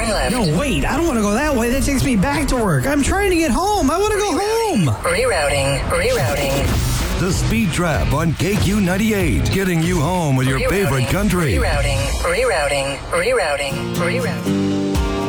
left. No, wait. I don't want to go that way. That takes me back to work. I'm trying to get home. I want to go home. Rerouting. The Speed Trap on KQ98. Getting you home with your favorite country. Rerouting.